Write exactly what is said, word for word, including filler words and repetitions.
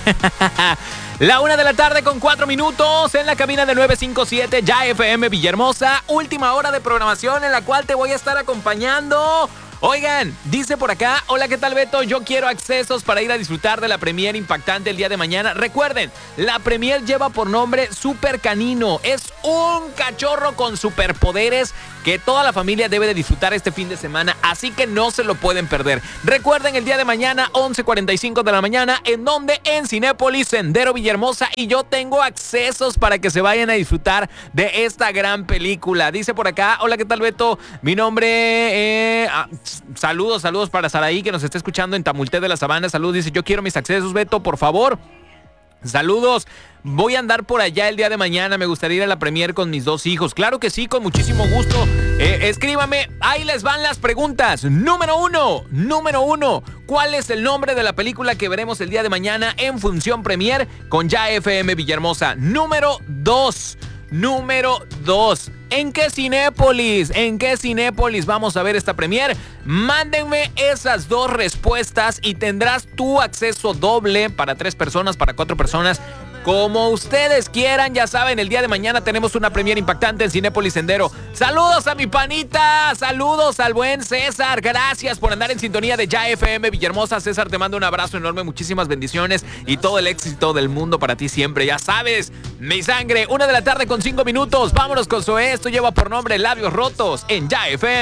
La una de la tarde con cuatro minutos en la cabina de nueve cinco siete Ya F M Villahermosa. Última hora de programación en la cual te voy a estar acompañando. Oigan, dice por acá, hola, ¿qué tal, Beto? Yo quiero accesos para ir a disfrutar de la premier impactante el día de mañana. Recuerden, la premier lleva por nombre Super Canino. Es un cachorro con superpoderes que toda la familia debe de disfrutar este fin de semana, así que no se lo pueden perder. Recuerden, el día de mañana, once cuarenta y cinco de la mañana, ¿en donde? En Cinépolis, Sendero Villahermosa, y yo tengo accesos para que se vayan a disfrutar de esta gran película. Dice por acá, hola, ¿qué tal, Beto? Mi nombre... Eh, ah, Saludos, saludos para Saraí, que nos está escuchando en Tamulté de la Sabana. Saludos, dice, yo quiero mis accesos, Beto, por favor. Saludos, voy a andar por allá el día de mañana, me gustaría ir a la premier con mis dos hijos. Claro que sí, con muchísimo gusto. Eh, escríbame, ahí les van las preguntas. Número uno, número uno, ¿cuál es el nombre de la película que veremos el día de mañana en función premier con Ya F M Villahermosa? Número dos, número dos. ¿En qué Cinépolis? ¿En qué Cinépolis vamos a ver esta premier? Mándenme esas dos respuestas y tendrás tu acceso doble para tres personas, para cuatro personas, como ustedes quieran. Ya saben, el día de mañana tenemos una premier impactante en Cinépolis Sendero. Saludos a mi panita, saludos al buen César. Gracias por andar en sintonía de Ya F M Villahermosa. César, te mando un abrazo enorme, muchísimas bendiciones y todo el éxito del mundo para ti siempre. Ya sabes, mi sangre, una de la tarde con cinco minutos. Vámonos con Zoé. Esto lleva por nombre Labios Rotos en Ya F M.